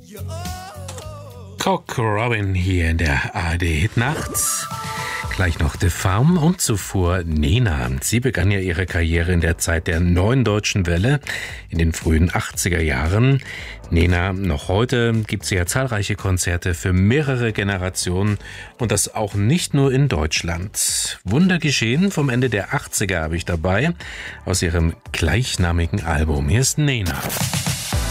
Cock Robin hier in der ARD Hit Nacht. Gleich noch The Farm und zuvor Nena. Sie begann ja ihre Karriere in der Zeit der Neuen Deutschen Welle in den frühen 80er Jahren. Nena, noch heute gibt sie ja zahlreiche Konzerte für mehrere Generationen und das auch nicht nur in Deutschland. Wunder geschehen vom Ende der 80er habe ich dabei aus ihrem gleichnamigen Album. Hier ist Nena.